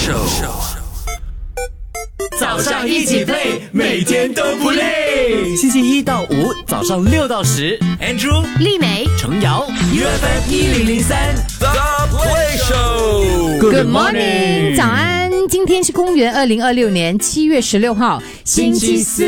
早上一起 play， 每天都不累。 星期一到五早上6到10 Andrew、 丽美、 程瑶 UFM 1003 The Play Show。 Good morning， 早安。今天是公元2026年7月16号，星期四。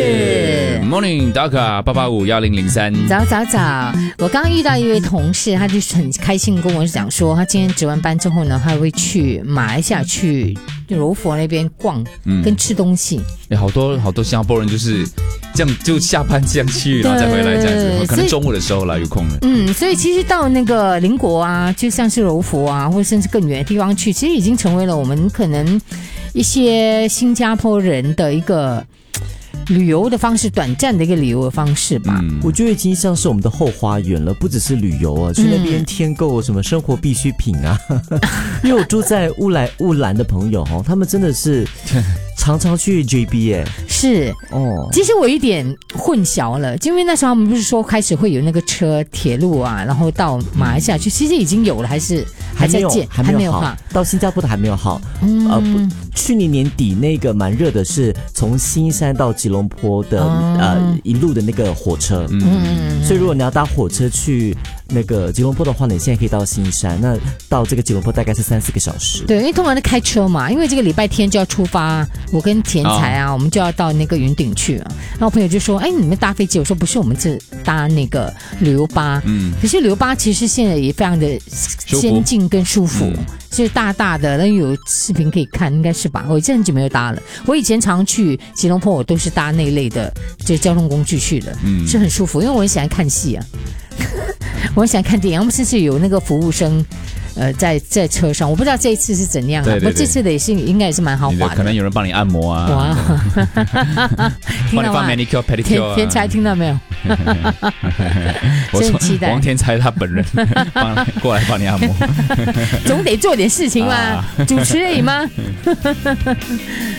Morning， 打卡8851003。 早，我刚刚遇到一位同事，他就很开心跟我讲说，他今天值完班之后呢，他会去马来西亚去柔佛那边逛，跟吃东西。 好多新加坡人就是这样，就下班这样去，然后再回来这样子，可能中午的时候啦有空了。 所以其实到那个邻国啊，就像是柔佛啊，或者甚至更远的地方去，其实已经成为了我们可能一些新加坡人的一个旅游的方式，短暂的一个旅游的方式吧。 我觉得已经像是我们的后花园了，不只是旅游啊，去那边添购什么生活必需品啊。因为我住在乌兰的朋友他们真的是常常去 JB 是哦，其实我有点混淆了，因为那时候他们不是说开始会有那个铁路啊，然后到马来西亚去，其实已经有了，还是还在建， 还没有好，到新加坡的还没有好。去年年底那个蛮热的是从新山到吉隆坡的一路的那个火车，所以如果你要搭火车去那个吉隆坡的话，你现在可以到新山，那到这个吉隆坡大概是3-4个小时。 对，因为通常是开车嘛，因为这个礼拜天就要出发，我跟田才啊，我们就要到那个云顶去啊。然后朋友就说：“哎，你们搭飞机？”我说：“不是，我们是搭那个旅游巴。”可是旅游巴其实现在也非常的先进跟舒服，是大大的，那有视频可以看，应该是吧？我很久没有搭了。我以前常去吉隆坡，我都是搭那类的这交通工具去的，是很舒服，因为我很喜欢看戏啊。我很喜欢看电影，我们甚至有那个服务生，在车上，我不知道这一次是怎样的，不过这次的也是应该也是蛮豪华的， 可能有人帮你按摩啊， 哇， 帮你放 manicure pedicure 天才听到没有？ 我很期待王天才他本人过来帮你按摩， 总得做点事情嘛，主持而已吗？